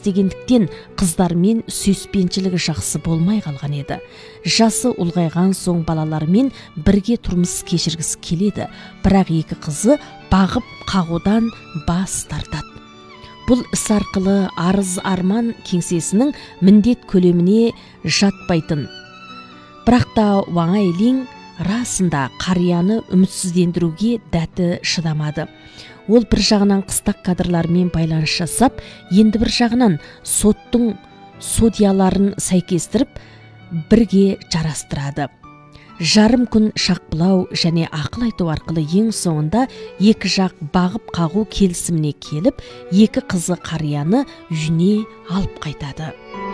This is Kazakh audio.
істегендіктен қыздармен сүйіспеншілігі жақсы болмай қалған еді. Жасы ұлғайған соң балалармен бірге тұрмыс кешіргісі келеді, бірақ екі қызы бағып қағудан бас тартады. Бұл іс арқылы арыз арман кеңсесінің міндет көлеміне жатпайтын. Бірақ та Ваңайлин расында қарияны үмітсіздендіруге дәті шыдамады. Ол бір жағынан қыстақ кадрлармен байланыс жасап, енді бір жағынан соттың судьяларын сәйкестіріп, бірге жарастырады. Жарым күн шақпылау және ақыл айту арқылы ең соңында екі жақ бағып қағу келісіміне келіп, екі қызы қарияны үйіне алып қайтады.